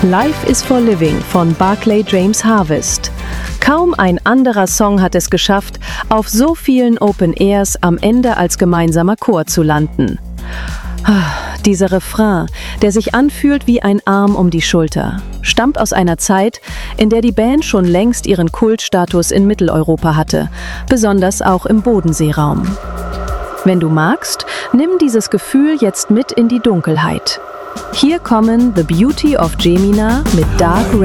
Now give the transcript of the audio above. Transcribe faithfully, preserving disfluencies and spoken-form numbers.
Life is for Living von Barclay James Harvest. Kaum ein anderer Song hat es geschafft, auf so vielen Open Airs am Ende als gemeinsamer Chor zu landen. Dieser Refrain, der sich anfühlt wie ein Arm um die Schulter, stammt aus einer Zeit, in der die Band schon längst ihren Kultstatus in Mitteleuropa hatte, besonders auch im Bodenseeraum. Wenn du magst, nimm dieses Gefühl jetzt mit in die Dunkelheit. Hier kommen The Beauty of Gemina mit Dark